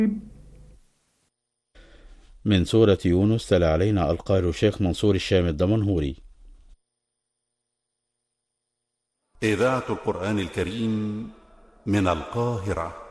من سورة يونس تلا علينا القارئ الشيخ منصور الشام الدمنهوري. إذاعة القرآن الكريم من القاهرة.